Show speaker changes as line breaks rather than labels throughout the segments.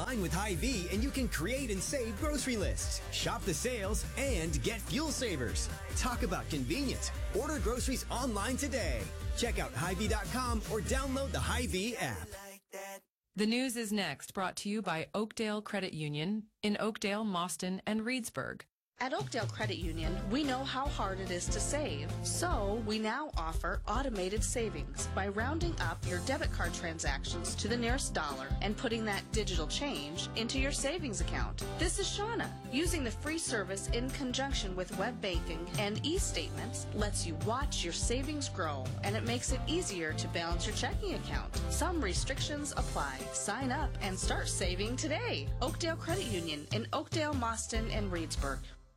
online with Hy-Vee and you can create and save grocery lists, shop the sales, and get fuel savers. Talk about convenience. Order groceries online today. Check out Hy-Vee.com or download the Hy-Vee app.
The news is next, brought to you by Oakdale Credit Union in Oakdale, Mauston, and Reedsburg.
At Oakdale Credit Union, we know how hard it is to save, so we now offer automated savings by rounding up your debit card transactions to the nearest dollar and putting that digital change into your savings account. This is Shauna. Using the free service in conjunction with web banking and e-statements lets you watch your savings grow, and it makes it easier to balance your checking account. Some restrictions apply. Sign up and start saving today. Oakdale Credit Union in Oakdale, Mauston, and Reedsburg.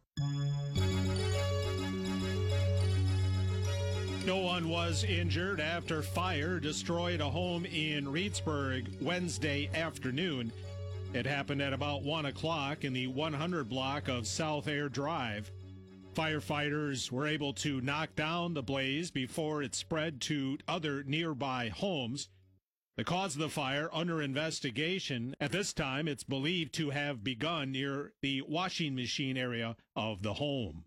No one was injured after fire destroyed a home in Reedsburg Wednesday afternoon. It happened at about 1 o'clock in the 100 block of South Air Drive. Firefighters were able to knock down the blaze before it spread to other nearby homes. The cause of the fire under investigation. At this time, it's believed to have begun near the washing machine area of the home.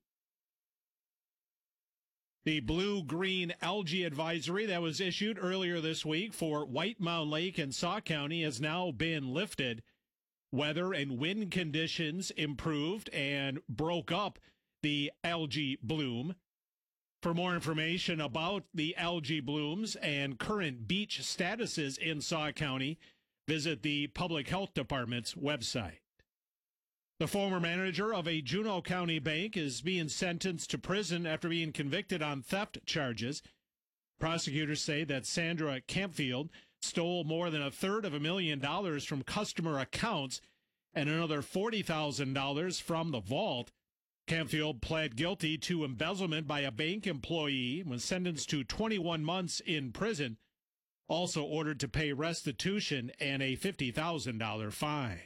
The blue-green algae advisory that was issued earlier this week for White Mound Lake and Sauk County has now been lifted. Weather and wind conditions improved and broke up the algae bloom. For more information about the algae blooms and current beach statuses in Sauk County, visit the Public Health Department's website. The former manager of a Juneau County bank is being sentenced to prison after being convicted on theft charges. Prosecutors say that Sandra Campfield stole more than $250,000 from customer accounts and another $40,000 from the vault. Campfield pled guilty to embezzlement by a bank employee and was sentenced to 21 months in prison, also ordered to pay restitution and a $50,000 fine.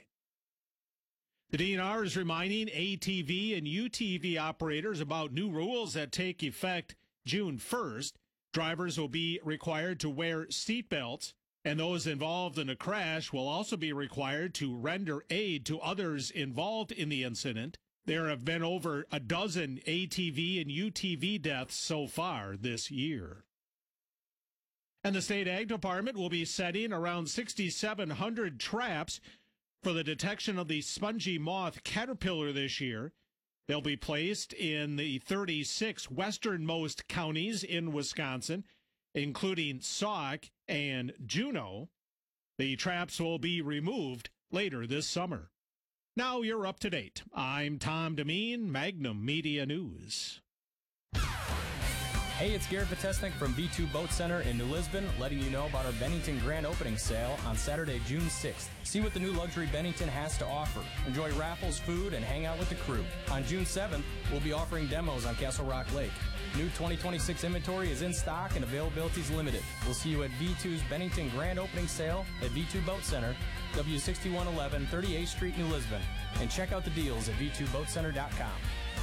The DNR is reminding ATV and UTV operators about new rules that take effect June 1st. Drivers will be required to wear seatbelts, and those involved in a crash will also be required to render aid to others involved in the incident. There have been over a dozen ATV and UTV deaths so far this year. And the State Ag Department will be setting around 6,700 traps for the detection of the spongy moth caterpillar this year. They'll be placed in the 36 westernmost counties in Wisconsin, including Sauk and Juneau. The traps will be removed later this summer. Now you're up to date. I'm Tom Demeen, Magnum Media News.
Hey, it's Garrett Potesnik from V2 Boat Center in New Lisbon, letting you know about our Bennington Grand Opening Sale on Saturday, June 6th. See what the new luxury Bennington has to offer. Enjoy raffles, food, and hang out with the crew. On June 7th, we'll be offering demos on Castle Rock Lake. New 2026 inventory is in stock and availability is limited. We'll see you at V2's Bennington Grand Opening Sale at V2 Boat Center, W6111 38th Street, New Lisbon. And check out the deals at v2boatcenter.com.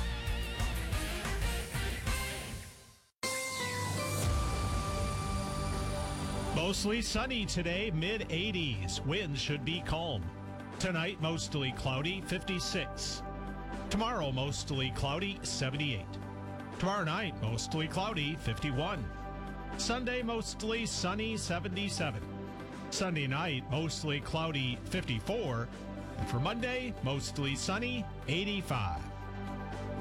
Mostly sunny today, mid-80s. Winds should be calm. Tonight, mostly cloudy, 56. Tomorrow, mostly cloudy, 78. Tomorrow night, mostly cloudy, 51. Sunday, mostly sunny, 77. Sunday night, mostly cloudy, 54. And for Monday, mostly sunny, 85.